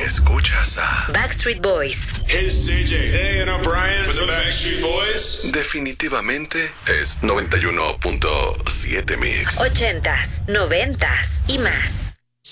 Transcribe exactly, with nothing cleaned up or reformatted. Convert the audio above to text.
escuchas a Backstreet Boys. Hey, C J. Hey, and I'm Brian with the Backstreet Boys. definitivamente es noventa y uno punto siete Mix. Ochentas, noventas y más.